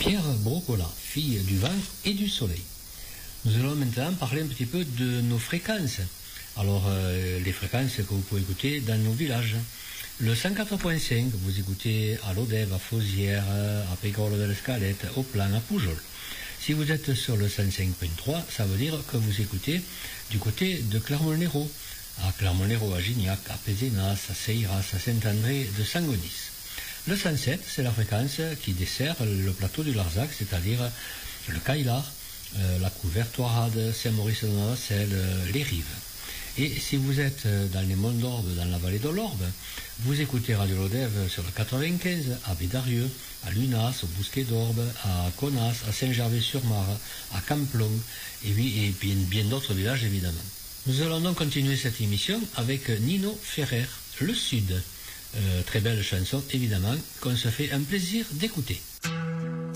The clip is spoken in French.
Pierre Brocola, fille du vent et du soleil. Nous allons maintenant parler un petit peu de nos fréquences. Alors, les fréquences que vous pouvez écouter dans nos villages. Le 104.5, vous écoutez à Lodève, à Fauzières, à Pégorle de l'Escalette, au Plan, à Poujols. Si vous êtes sur le 105.3, ça veut dire que vous écoutez du côté de Clermont-Lérault, à Clermont-Lérault, à Gignac, à Pézenas, à Seyras, à Saint-André de Sangonis. Le 107, c'est la fréquence qui dessert le plateau du Larzac, c'est-à-dire le Caillard, la Couverte, Ouarade, Saint-Maurice-de-Navacelle, les Rives. Et si vous êtes dans les monts d'Orbe, dans la vallée de l'Orbe, vous écoutez Radio Lodève sur le 95, à Bédarieux, à Lunas, au Bousquet d'Orbe, à Conas, à Saint-Gervais-sur-Mare, à Camplong, et bien d'autres villages évidemment. Nous allons donc continuer cette émission avec Nino Ferrer, Le Sud. Très belle chanson évidemment, qu'on se fait un plaisir d'écouter.